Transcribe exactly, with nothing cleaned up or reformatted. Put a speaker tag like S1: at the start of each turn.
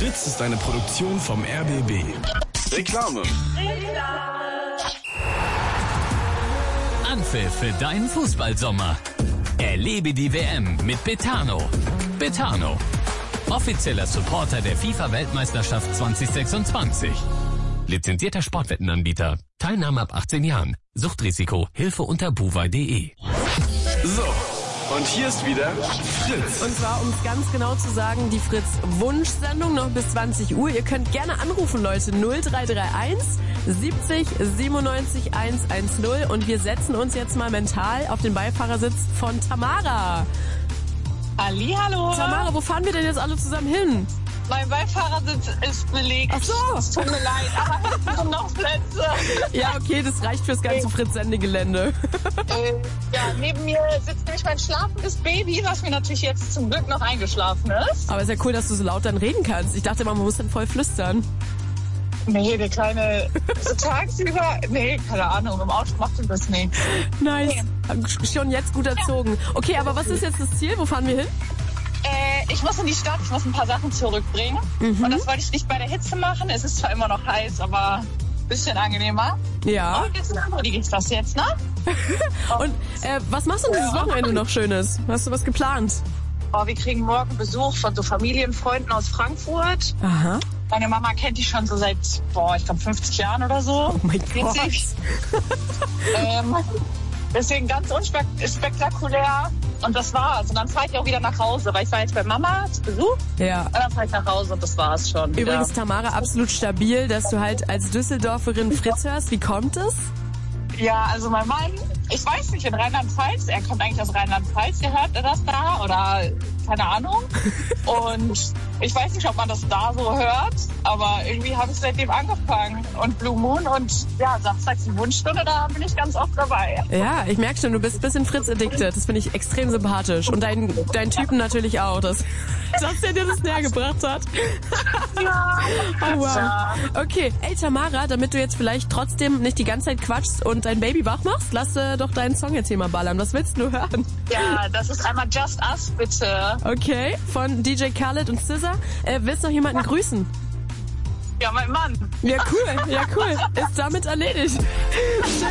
S1: Fritz ist eine Produktion vom R B B. Reklame.
S2: Anpfiff für deinen Fußballsommer. Erlebe die W M mit Betano. Betano, offizieller Supporter der FIFA-Weltmeisterschaft zwanzig sechsundzwanzig. Lizenzierter Sportwettenanbieter. Teilnahme ab achtzehn Jahren. Suchtrisiko. Hilfe unter buwei punkt de.
S1: So, und hier ist wieder Fritz.
S3: Und zwar, um es ganz genau zu sagen, die Fritz-Wunsch-Sendung noch bis zwanzig Uhr. Ihr könnt gerne anrufen, Leute. null drei drei eins siebzig siebenundneunzig hundertzehn. Und wir setzen uns jetzt mal mental auf den Beifahrersitz von Tamara.
S4: Hallihallo.
S3: Tamara, wo fahren wir denn jetzt alle zusammen hin?
S4: Mein Beifahrersitz ist belegt.
S3: Ach so.
S4: Es tut mir leid, aber hinten sind noch Plätze.
S3: Ja, okay, das reicht fürs ganze Fritz-Sendegelände.
S4: Äh, ja, neben mir sitzt nämlich mein schlafendes Baby, was mir natürlich jetzt zum Glück noch eingeschlafen ist.
S3: Aber ist ja cool, dass du so laut dann reden kannst. Ich dachte immer, man muss dann voll flüstern.
S4: Nee, der Kleine, so tagsüber, nee, keine Ahnung, im Auto macht ihm das nicht.
S3: Nice. Schon jetzt gut erzogen. Okay, aber was ist jetzt das Ziel? Wo fahren wir hin?
S4: Äh, ich muss in die Stadt, ich muss ein paar Sachen zurückbringen. Mhm. Und das wollte ich nicht bei der Hitze machen. Es ist zwar immer noch heiß, aber ein bisschen angenehmer.
S3: Ja.
S4: Und jetzt erledige ich das jetzt, ne?
S3: Und äh, was machst du dieses Wochenende noch Schönes? Hast du was geplant?
S4: Oh, wir kriegen morgen Besuch von so Familienfreunden aus Frankfurt.
S3: Aha.
S4: Meine Mama kennt die schon so seit, boah, ich glaube fünfzig Jahren oder so.
S3: Oh mein Gott.
S4: ähm, deswegen ganz unspektakulär. Und das war's. Und dann fahre ich auch wieder nach Hause, weil ich war jetzt bei Mama zu Besuch.
S3: Ja.
S4: Und dann fahre ich nach Hause und das war's schon.
S3: Übrigens,
S4: ja.
S3: Tamara, absolut stabil, dass du halt als Düsseldorferin Fritz hörst. Wie kommt es?
S4: Ja, also mein Mann, ich weiß nicht, in Rheinland-Pfalz, er kommt eigentlich aus Rheinland-Pfalz, ihr hört er das da oder keine Ahnung. Und ich weiß nicht, ob man das da so hört, aber irgendwie habe ich seitdem angefangen. Und Blue Moon und ja, samstags die Wunschstunde, da bin ich ganz oft dabei.
S3: Ja, ich merke schon, du bist ein bisschen Fritz-addicted. Das finde ich extrem sympathisch. Und dein, dein Typen natürlich auch, dass, dass der dir das näher gebracht hat.
S4: Ja.
S3: Oh, wow. Okay, ey Tamara, damit du jetzt vielleicht trotzdem nicht die ganze Zeit quatschst und dein Baby wach machst, lass äh, doch deinen Song jetzt hier mal ballern. Was willst du hören?
S4: Ja, das ist einmal Just Us, bitte.
S3: Okay, von D J Khaled und S Z A. Äh, willst du noch jemanden grüßen?
S4: Ja, mein Mann.
S3: Ja, cool. Ja, cool. Ist damit erledigt. Schön.